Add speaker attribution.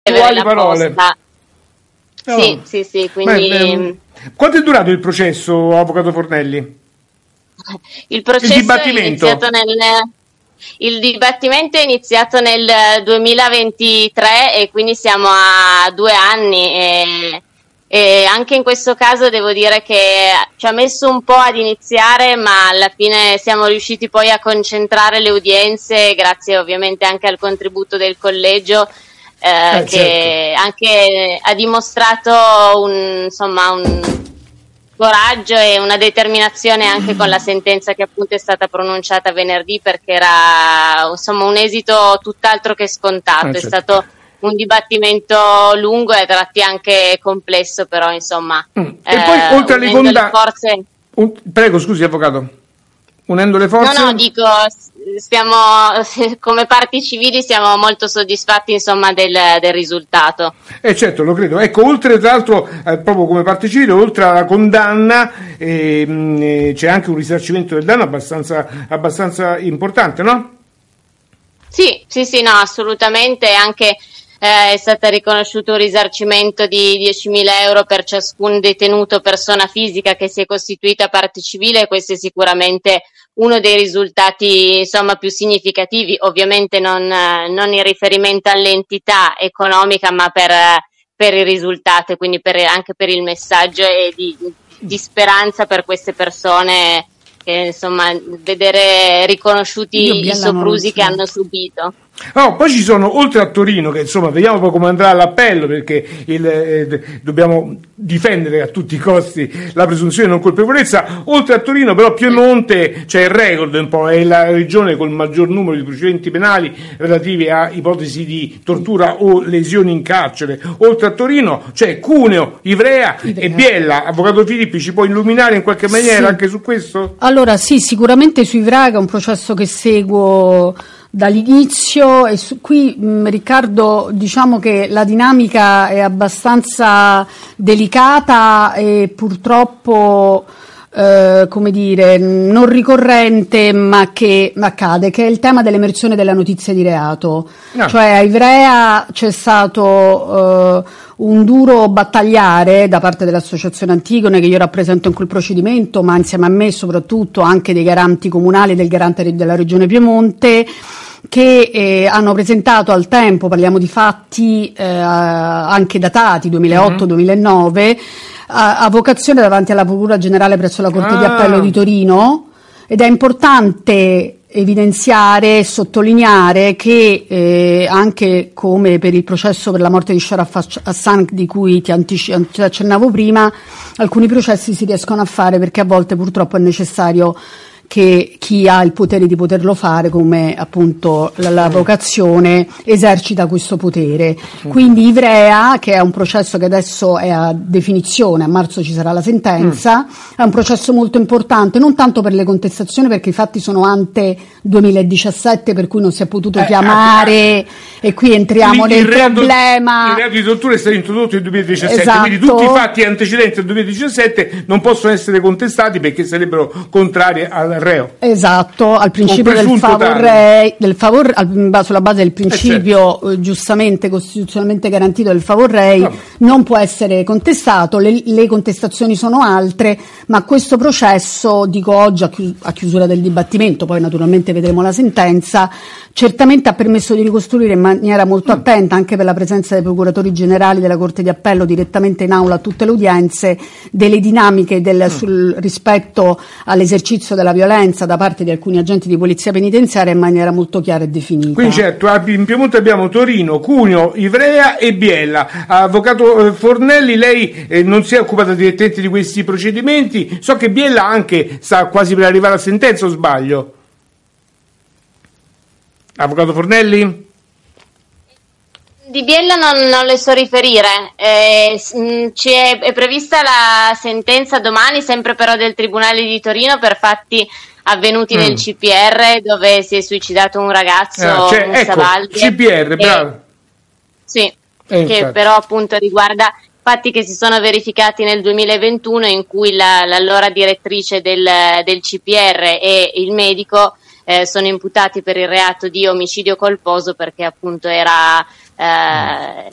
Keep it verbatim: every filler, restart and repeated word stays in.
Speaker 1: testuali parole.
Speaker 2: Oh. Sì, sì, sì, quindi...
Speaker 1: Beh, beh, quanto è durato il processo, avvocato Fornelli?
Speaker 2: Il processo
Speaker 1: il dibattimento.
Speaker 2: è iniziato nel... Il dibattimento è iniziato nel duemilaventitré e quindi siamo a due anni e, e anche in questo caso devo dire che ci ha messo un po' ad iniziare, ma alla fine siamo riusciti poi a concentrare le udienze grazie ovviamente anche al contributo del collegio eh,
Speaker 1: eh,
Speaker 2: che
Speaker 1: certo.
Speaker 2: anche ha dimostrato un, insomma, un coraggio e una determinazione anche con la sentenza che appunto è stata pronunciata venerdì, perché era insomma un esito tutt'altro che scontato,
Speaker 1: eh,
Speaker 2: è
Speaker 1: certo.
Speaker 2: stato un dibattimento lungo e a tratti anche complesso, però insomma
Speaker 1: mm.
Speaker 2: eh,
Speaker 1: e poi oltre alle
Speaker 2: unendo
Speaker 1: condanne
Speaker 2: le forze...
Speaker 1: un... prego scusi avvocato, unendo le forze
Speaker 2: no no dico stiamo come parti civili siamo molto soddisfatti insomma del, del risultato.
Speaker 1: Eh certo, lo credo. Ecco, oltre tra l'altro eh, proprio come parte civile, oltre alla condanna eh, mh, c'è anche un risarcimento del danno abbastanza, abbastanza importante, no?
Speaker 2: Sì, sì, sì, no, assolutamente, anche eh, è stato riconosciuto un risarcimento di diecimila euro per ciascun detenuto persona fisica che si è costituita parte civile, e questo è sicuramente uno dei risultati insomma più significativi, ovviamente non, non in riferimento all'entità economica, ma per, per il risultato e quindi per, anche per il messaggio e di, di speranza per queste persone, che insomma vedere riconosciuti i soprusi che hanno subito.
Speaker 1: Oh, poi ci sono, oltre a Torino, che insomma vediamo poi come andrà l'appello, perché il, eh, dobbiamo difendere a tutti i costi la presunzione di non colpevolezza, oltre a Torino però Piemonte c'è il record un po', è la regione col maggior numero di procedimenti penali relativi a ipotesi di tortura o lesioni in carcere. Oltre a Torino c'è Cuneo, Ivrea, Ivrea. e Biella. Avvocato Filippi, ci può illuminare in qualche maniera sì. anche su questo?
Speaker 3: Allora sì, sicuramente su Ivrea, che è un processo che seguo dall'inizio, e su, qui mh, Riccardo, diciamo che la dinamica è abbastanza delicata e purtroppo eh, come dire non ricorrente, ma che accade, che è il tema dell'emersione della notizia di reato. No. Cioè a Ivrea c'è stato eh, un duro battagliare da parte dell'Associazione Antigone, che io rappresento in quel procedimento, ma insieme a me soprattutto anche dei garanti comunali e del garante della Regione Piemonte, che eh, hanno presentato al tempo, parliamo di fatti eh, anche datati duemilaotto duemilanove, mm-hmm. a, a vocazione davanti alla Procura Generale presso la Corte ah. di Appello di Torino, ed è importante evidenziare e sottolineare che eh, anche come per il processo per la morte di Sharaf Hassan, di cui ti, antici- ti accennavo prima, alcuni processi si riescono a fare perché a volte purtroppo è necessario che chi ha il potere di poterlo fare, come appunto l'avvocazione, esercita questo potere. Quindi Ivrea, che è un processo che adesso è a definizione, a marzo ci sarà la sentenza, mm. è un processo molto importante, non tanto per le contestazioni, perché i fatti sono ante duemiladiciassette, per cui non si è potuto eh, chiamare, eh, eh, e qui entriamo nel reato, problema.
Speaker 1: Il reato di tortura è stato introdotto nel duemiladiciassette,
Speaker 3: esatto.
Speaker 1: quindi tutti i fatti antecedenti al duemiladiciassette non possono essere contestati perché sarebbero contrari al reo.
Speaker 3: Esatto, al principio del favor rei, del favor, al, sulla base del principio eh certo. giustamente costituzionalmente garantito del favor rei, no. non può essere contestato, le, le contestazioni sono altre, ma questo processo, dico oggi a, chi, a chiusura del dibattimento, poi naturalmente vedremo la sentenza, certamente ha permesso di ricostruire in maniera molto mm. attenta, anche per la presenza dei procuratori generali della Corte di Appello direttamente in aula a tutte le udienze, delle dinamiche del, mm. sul rispetto all'esercizio della violenza da parte di alcuni agenti di polizia penitenziaria in maniera molto chiara e definita.
Speaker 1: Quindi certo, in Piemonte abbiamo Torino, Cuneo, Ivrea e Biella. Avvocato Fornelli, lei eh, non si è occupata direttamente di questi procedimenti, so che Biella anche sta quasi per arrivare a sentenza, o sbaglio? Avvocato Fornelli?
Speaker 2: Di Biella non, non le so riferire, eh, ci è, è prevista la sentenza domani, sempre però del Tribunale di Torino, per fatti avvenuti mm. nel C P R, dove si è suicidato un ragazzo,
Speaker 1: ah, cioè,
Speaker 2: un
Speaker 1: ecco,
Speaker 2: Savaldi,
Speaker 1: C P R, bravo.
Speaker 2: E, sì,
Speaker 1: eh,
Speaker 2: che
Speaker 1: infatti.
Speaker 2: però appunto riguarda fatti che si sono verificati nel duemilaventuno, in cui la, l'allora direttrice del, del C P R e il medico eh, sono imputati per il reato di omicidio colposo, perché appunto era eh,